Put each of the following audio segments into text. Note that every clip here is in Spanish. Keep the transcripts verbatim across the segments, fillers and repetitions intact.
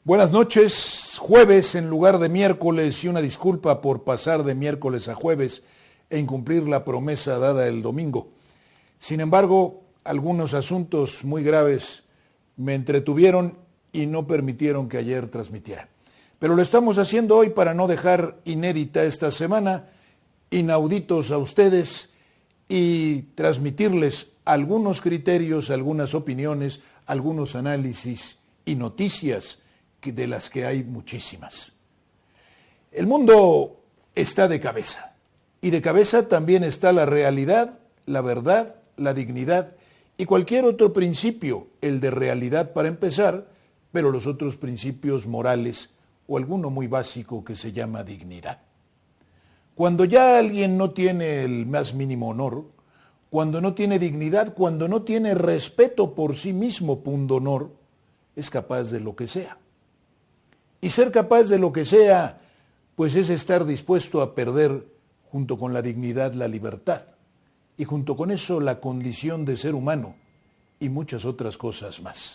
Buenas noches, jueves en lugar de miércoles y una disculpa por pasar de miércoles a jueves e incumplir la promesa dada el domingo. Sin embargo, algunos asuntos muy graves me entretuvieron y no permitieron que ayer transmitiera. Pero lo estamos haciendo hoy para no dejar inédita esta semana, inauditos a ustedes y transmitirles algunos criterios, algunas opiniones, algunos análisis y noticias de las que hay muchísimas. El mundo está de cabeza, y de cabeza también está la realidad, la verdad, la dignidad y cualquier otro principio, el de realidad para empezar, pero los otros principios morales o alguno muy básico que se llama dignidad. Cuando ya alguien no tiene el más mínimo honor, cuando no tiene dignidad, cuando no tiene respeto por sí mismo, pundonor, es capaz de lo que sea. Y ser capaz de lo que sea, pues es estar dispuesto a perder, junto con la dignidad, la libertad, y junto con eso la condición de ser humano, y muchas otras cosas más.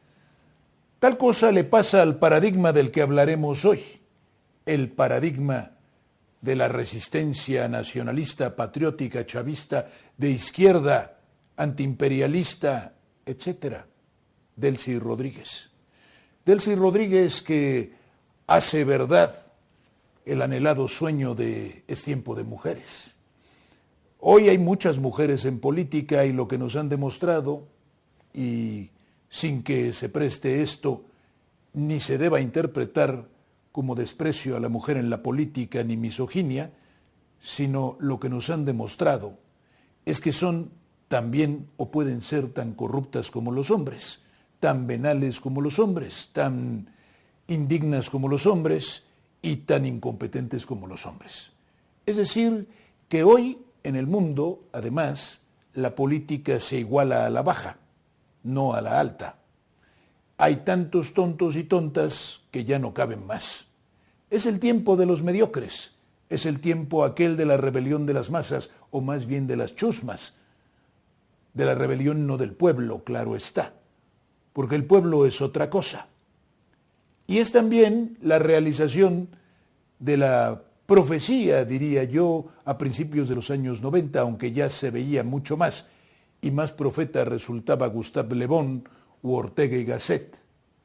Tal cosa le pasa al paradigma del que hablaremos hoy, el paradigma de la resistencia nacionalista, patriótica, chavista, de izquierda, antiimperialista, etcétera, Delcy Rodríguez. Delcy Rodríguez, que hace verdad el anhelado sueño de Es tiempo de mujeres. Hoy hay muchas mujeres en política y lo que nos han demostrado, y sin que se preste esto ni se deba interpretar como desprecio a la mujer en la política ni misoginia, sino lo que nos han demostrado es que son también o pueden ser tan corruptas como los hombres, tan venales como los hombres, tan indignas como los hombres y tan incompetentes como los hombres. Es decir, que hoy en el mundo, además, la política se iguala a la baja, no a la alta. Hay tantos tontos y tontas que ya no caben más. Es el tiempo de los mediocres, es el tiempo aquel de la rebelión de las masas, o más bien de las chusmas, de la rebelión no del pueblo, claro está, porque el pueblo es otra cosa. Y es también la realización de la profecía, diría yo, a principios de los años noventa, aunque ya se veía mucho más, y más profeta resultaba Gustave Le Bon, u Ortega y Gasset,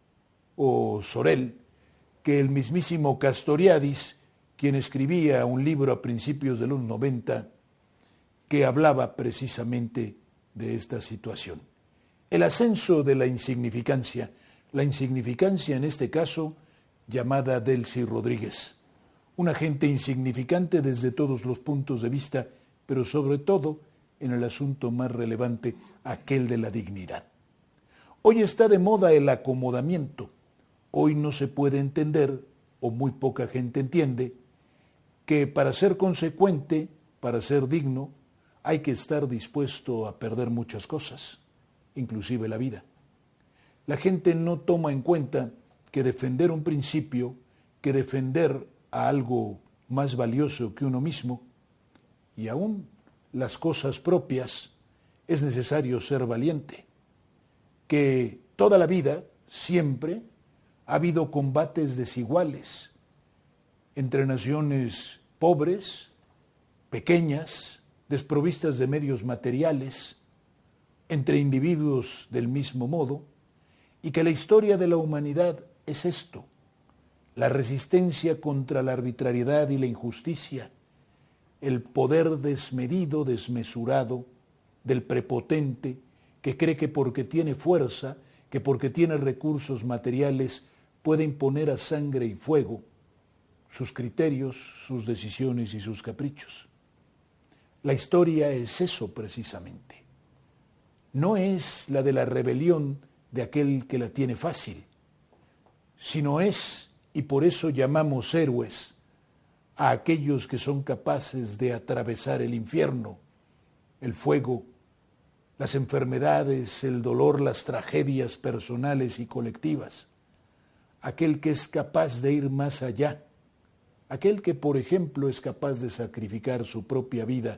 o Sorel, que el mismísimo Castoriadis, quien escribía un libro a principios de los noventa, que hablaba precisamente de esta situación. El ascenso de la insignificancia, la insignificancia en este caso llamada Delcy Rodríguez, una gente insignificante desde todos los puntos de vista, pero sobre todo en el asunto más relevante, aquel de la dignidad. Hoy está de moda el acomodamiento, hoy no se puede entender, o muy poca gente entiende, que para ser consecuente, para ser digno, hay que estar dispuesto a perder muchas cosas, inclusive la vida. La gente no toma en cuenta que defender un principio, que defender a algo más valioso que uno mismo, y aún las cosas propias, es necesario ser valiente. Que toda la vida, siempre, ha habido combates desiguales entre naciones pobres, pequeñas, desprovistas de medios materiales, entre individuos del mismo modo, y que la historia de la humanidad es esto, la resistencia contra la arbitrariedad y la injusticia, el poder desmedido, desmesurado del prepotente que cree que porque tiene fuerza, que porque tiene recursos materiales, puede imponer a sangre y fuego sus criterios, sus decisiones y sus caprichos. La historia es eso precisamente. No es la de la rebelión de aquel que la tiene fácil, sino es, y por eso llamamos héroes, a aquellos que son capaces de atravesar el infierno, el fuego, las enfermedades, el dolor, las tragedias personales y colectivas, aquel que es capaz de ir más allá, aquel que, por ejemplo, es capaz de sacrificar su propia vida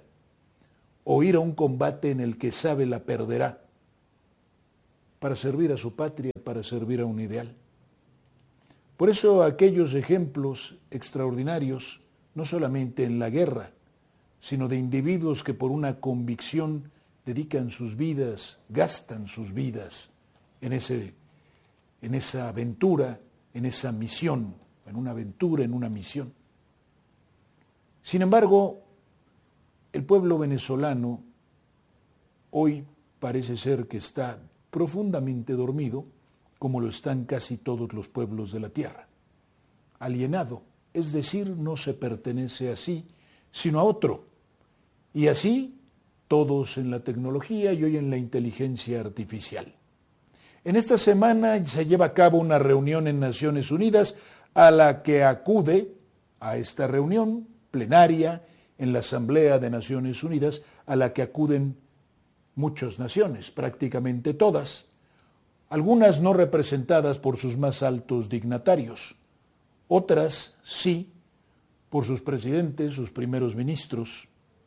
o ir a un combate en el que sabe la perderá para servir a su patria, para servir a un ideal. Por eso aquellos ejemplos extraordinarios, no solamente en la guerra, sino de individuos que por una convicción dedican sus vidas, gastan sus vidas en, ese, en esa aventura, en esa misión, en una aventura, en una misión. Sin embargo, el pueblo venezolano hoy parece ser que está profundamente dormido, como lo están casi todos los pueblos de la tierra. Alienado, es decir, no se pertenece a sí, sino a otro. Y así, todos en la tecnología y hoy en la inteligencia artificial. En esta semana se lleva a cabo una reunión en Naciones Unidas a la que acude a esta reunión plenaria en la Asamblea de Naciones Unidas, a la que acuden muchas naciones, prácticamente todas, algunas no representadas por sus más altos dignatarios, otras sí, por sus presidentes, sus primeros ministros,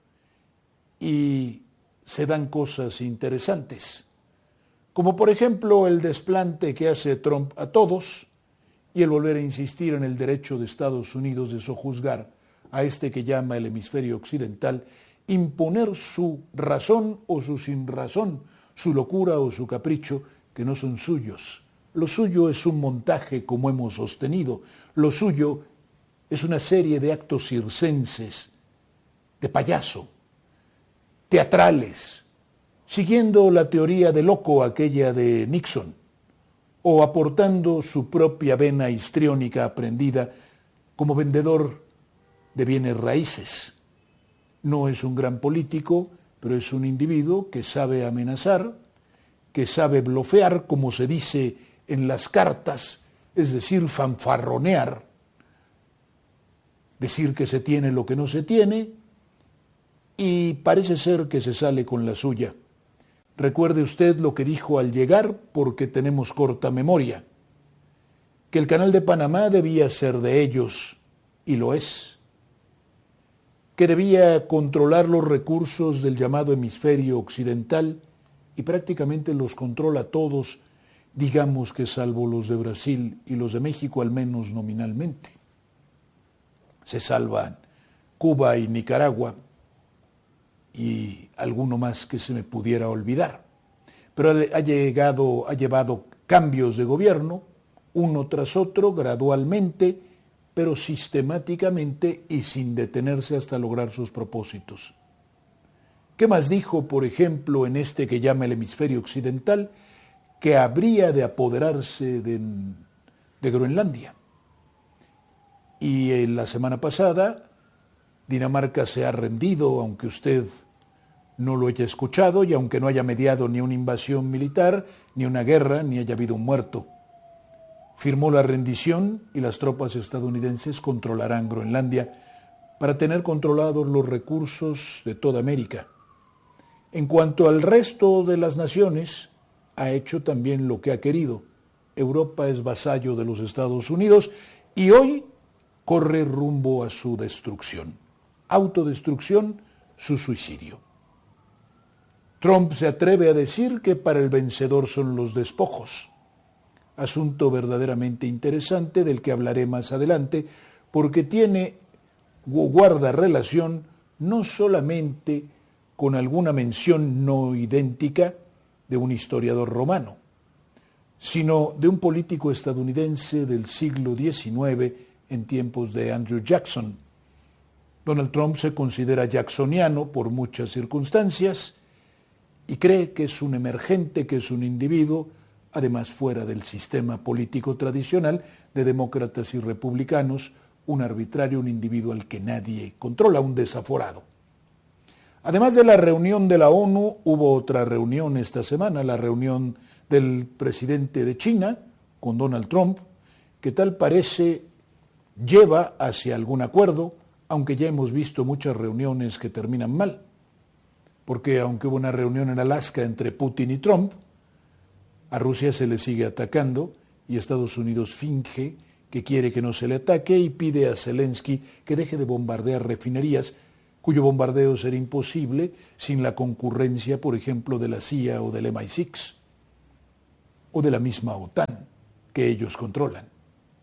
y se dan cosas interesantes, como por ejemplo el desplante que hace Trump a todos y el volver a insistir en el derecho de Estados Unidos de sojuzgar a este que llama el hemisferio occidental, imponer su razón o su sinrazón, su locura o su capricho, que no son suyos. Lo suyo es un montaje, como hemos sostenido. Lo suyo es una serie de actos circenses, de payaso, teatrales, siguiendo la teoría de loco, aquella de Nixon, o aportando su propia vena histriónica aprendida como vendedor de bienes raíces. No es un gran político, pero es un individuo que sabe amenazar, que sabe blofear, como se dice en las cartas, es decir, fanfarronear, decir que se tiene lo que no se tiene, y parece ser que se sale con la suya. Recuerde usted lo que dijo al llegar, porque tenemos corta memoria, que el Canal de Panamá debía ser de ellos, y lo es, que debía controlar los recursos del llamado hemisferio occidental, y prácticamente los controla todos, digamos que salvo los de Brasil y los de México, al menos nominalmente. Se salvan Cuba y Nicaragua, y alguno más que se me pudiera olvidar. Pero ha llegado, ha llevado cambios de gobierno, uno tras otro, gradualmente, pero sistemáticamente y sin detenerse hasta lograr sus propósitos. ¿Qué más dijo, por ejemplo, en este que llama el hemisferio occidental, que habría de apoderarse de, de Groenlandia? Y en la semana pasada, Dinamarca se ha rendido, aunque usted no lo haya escuchado y aunque no haya mediado ni una invasión militar, ni una guerra, ni haya habido un muerto. Firmó la rendición y las tropas estadounidenses controlarán Groenlandia para tener controlados los recursos de toda América. En cuanto al resto de las naciones, ha hecho también lo que ha querido. Europa es vasallo de los Estados Unidos y hoy corre rumbo a su destrucción. Autodestrucción, su suicidio. Trump se atreve a decir que para el vencedor son los despojos. Asunto verdaderamente interesante del que hablaré más adelante, porque tiene o guarda relación no solamente con alguna mención no idéntica de un historiador romano, sino de un político estadounidense del siglo diecinueve en tiempos de Andrew Jackson. Donald Trump se considera jacksoniano por muchas circunstancias y cree que es un emergente, que es un individuo, además fuera del sistema político tradicional de demócratas y republicanos, un arbitrario, un individuo al que nadie controla, un desaforado. Además de la reunión de la ONU, hubo otra reunión esta semana, la reunión del presidente de China con Donald Trump, que tal parece lleva hacia algún acuerdo, aunque ya hemos visto muchas reuniones que terminan mal. Porque aunque hubo una reunión en Alaska entre Putin y Trump, a Rusia se le sigue atacando y Estados Unidos finge que quiere que no se le ataque y pide a Zelensky que deje de bombardear refinerías, cuyo bombardeo será imposible sin la concurrencia, por ejemplo, de la C I A o del M I seis o de la misma OTAN que ellos controlan.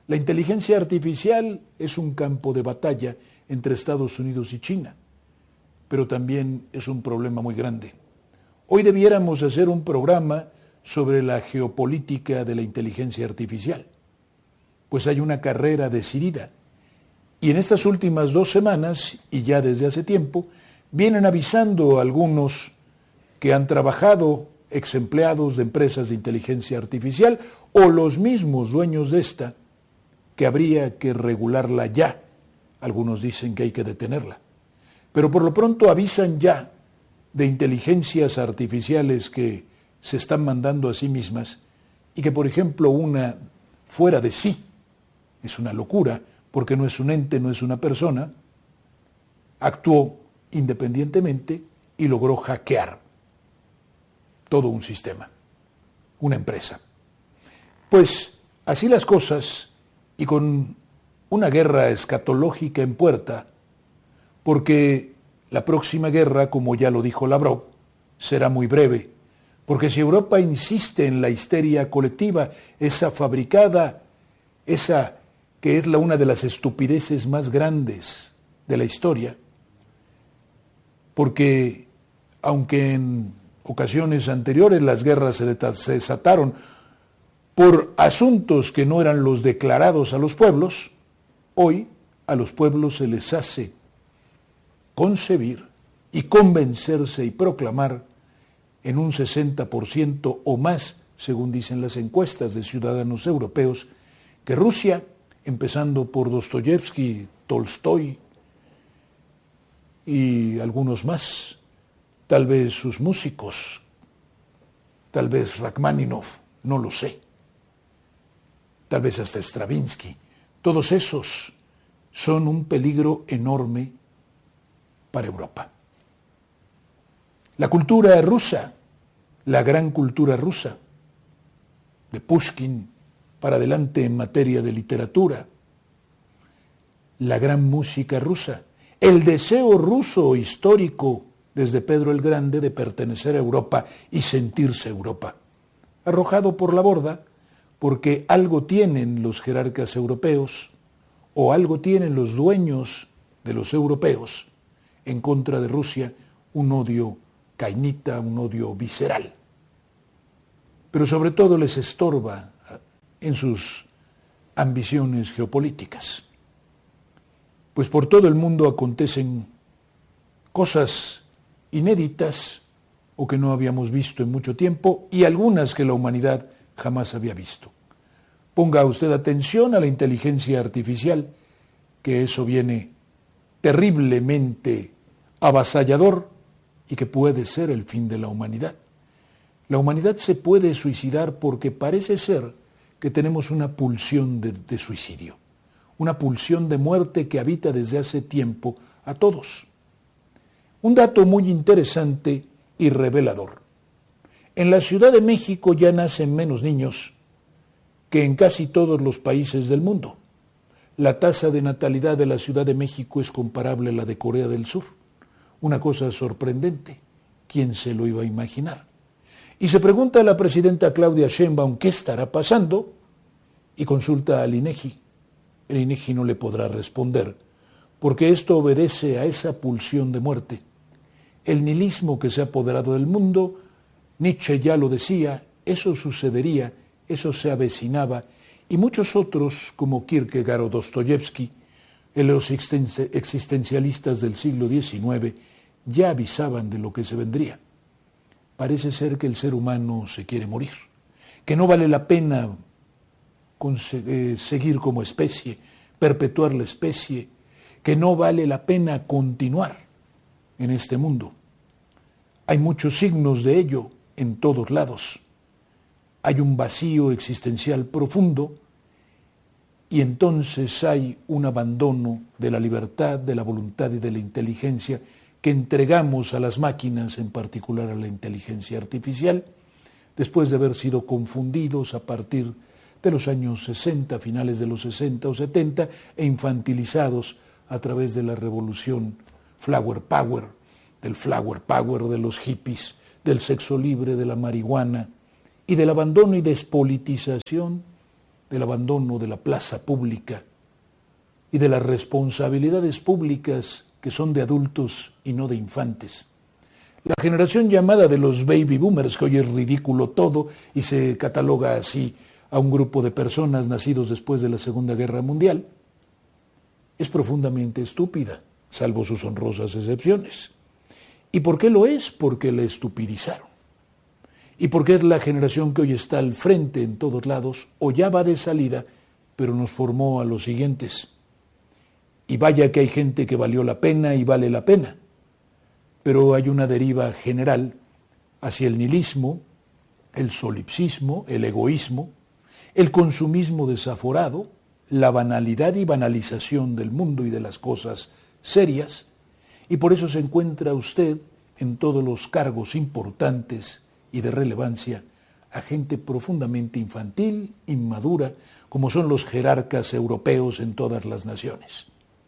La inteligencia artificial es un campo de batalla entre Estados Unidos y China, pero también es un problema muy grande. Hoy debiéramos hacer un programa sobre la geopolítica de la inteligencia artificial, pues hay una carrera decidida. Y en estas últimas dos semanas, y ya desde hace tiempo, vienen avisando a algunos que han trabajado, ex empleados de empresas de inteligencia artificial, o los mismos dueños de esta, que habría que regularla ya. Algunos dicen que hay que detenerla. Pero por lo pronto avisan ya de inteligencias artificiales que se están mandando a sí mismas y que, por ejemplo, una fuera de sí, es una locura, porque no es un ente, no es una persona, actuó independientemente y logró hackear todo un sistema, una empresa. Pues así las cosas, y con una guerra escatológica en puerta, porque la próxima guerra, como ya lo dijo Lavrov, será muy breve, porque si Europa insiste en la histeria colectiva, esa fabricada, esa que es la una de las estupideces más grandes de la historia, porque aunque en ocasiones anteriores las guerras se desataron por asuntos que no eran los declarados a los pueblos, hoy a los pueblos se les hace concebir y convencerse y proclamar en un sesenta por ciento o más, según dicen las encuestas de ciudadanos europeos, que Rusia, empezando por Dostoyevsky, Tolstoy y algunos más, tal vez sus músicos, tal vez Rachmaninoff, no lo sé, tal vez hasta Stravinsky, todos esos son un peligro enorme para Europa. La cultura rusa, la gran cultura rusa, de Pushkin para adelante en materia de literatura, la gran música rusa, el deseo ruso histórico desde Pedro el Grande de pertenecer a Europa y sentirse Europa, arrojado por la borda porque algo tienen los jerarcas europeos o algo tienen los dueños de los europeos en contra de Rusia, un odio cainita, un odio visceral. Pero sobre todo les estorba en sus ambiciones geopolíticas. Pues por todo el mundo acontecen cosas inéditas o que no habíamos visto en mucho tiempo y algunas que la humanidad jamás había visto. Ponga usted atención a la inteligencia artificial, que eso viene terriblemente avasallador y que puede ser el fin de la humanidad. La humanidad se puede suicidar porque parece ser que tenemos una pulsión de, de suicidio, una pulsión de muerte que habita desde hace tiempo a todos. Un dato muy interesante y revelador. En la Ciudad de México ya nacen menos niños que en casi todos los países del mundo. La tasa de natalidad de la Ciudad de México es comparable a la de Corea del Sur. Una cosa sorprendente. ¿Quién se lo iba a imaginar? Y se pregunta a la presidenta Claudia Sheinbaum qué estará pasando y consulta al INEGI. El INEGI no le podrá responder porque esto obedece a esa pulsión de muerte. El nihilismo que se ha apoderado del mundo, Nietzsche ya lo decía, eso sucedería, eso se avecinaba, y muchos otros como Kierkegaard o Dostoyevsky, los existencialistas del siglo diecinueve, ya avisaban de lo que se vendría. Parece ser que el ser humano se quiere morir, que no vale la pena seguir como especie, perpetuar la especie, que no vale la pena continuar en este mundo. Hay muchos signos de ello en todos lados. Hay un vacío existencial profundo y entonces hay un abandono de la libertad, de la voluntad y de la inteligencia que entregamos a las máquinas, en particular a la inteligencia artificial, después de haber sido confundidos a partir de los años sesenta, finales de los sesenta o setenta, e infantilizados a través de la revolución Flower Power, del Flower Power de los hippies, del sexo libre, de la marihuana y del abandono y despolitización del abandono de la plaza pública y de las responsabilidades públicas que son de adultos y no de infantes. La generación llamada de los baby boomers, que hoy es ridículo todo y se cataloga así a un grupo de personas nacidos después de la Segunda Guerra Mundial, es profundamente estúpida, salvo sus honrosas excepciones. ¿Y por qué lo es? Porque la estupidizaron. Y porque es la generación que hoy está al frente en todos lados, o ya va de salida, pero nos formó a los siguientes. Y vaya que hay gente que valió la pena y vale la pena, pero hay una deriva general hacia el nihilismo, el solipsismo, el egoísmo, el consumismo desaforado, la banalidad y banalización del mundo y de las cosas serias, y por eso se encuentra usted en todos los cargos importantes y de relevancia a gente profundamente infantil, inmadura, como son los jerarcas europeos en todas las naciones.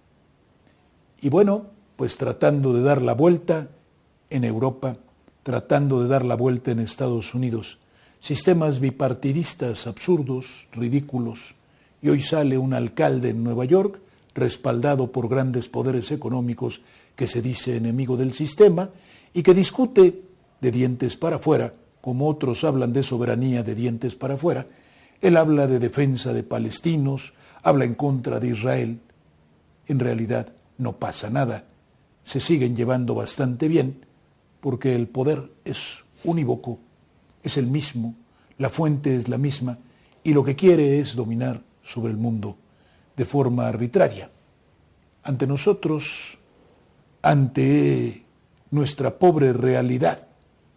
Y bueno, pues tratando de dar la vuelta en Europa, tratando de dar la vuelta en Estados Unidos, sistemas bipartidistas absurdos, ridículos, y hoy sale un alcalde en Nueva York, respaldado por grandes poderes económicos, que se dice enemigo del sistema, y que discute de dientes para afuera, como otros hablan de soberanía de dientes para afuera. Él habla de defensa de palestinos, habla en contra de Israel. En realidad no pasa nada, se siguen llevando bastante bien, porque el poder es unívoco, es el mismo, la fuente es la misma, y lo que quiere es dominar sobre el mundo de forma arbitraria. Ante nosotros, ante nuestra pobre realidad,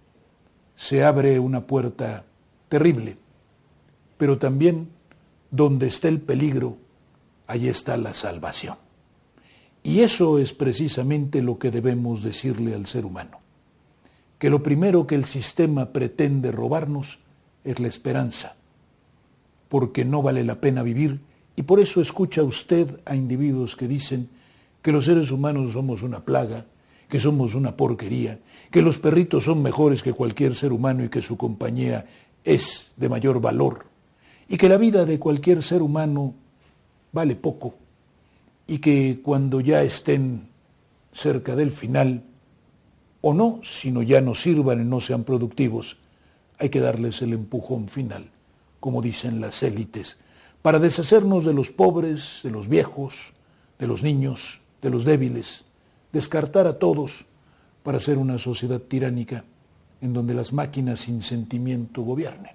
se abre una puerta terrible, pero también donde está el peligro, ahí está la salvación. Y eso es precisamente lo que debemos decirle al ser humano, que lo primero que el sistema pretende robarnos es la esperanza, porque no vale la pena vivir, y por eso escucha usted a individuos que dicen que los seres humanos somos una plaga, que somos una porquería, que los perritos son mejores que cualquier ser humano y que su compañía es de mayor valor, y que la vida de cualquier ser humano vale poco, y que cuando ya estén cerca del final, o no, sino ya no sirvan y no sean productivos, hay que darles el empujón final, como dicen las élites, para deshacernos de los pobres, de los viejos, de los niños, de los débiles, descartar a todos para hacer una sociedad tiránica en donde las máquinas sin sentimiento gobiernen.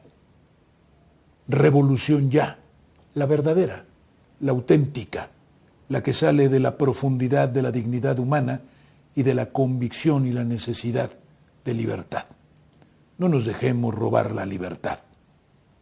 Revolución ya, la verdadera, la auténtica, la que sale de la profundidad de la dignidad humana y de la convicción y la necesidad de libertad. No nos dejemos robar la libertad.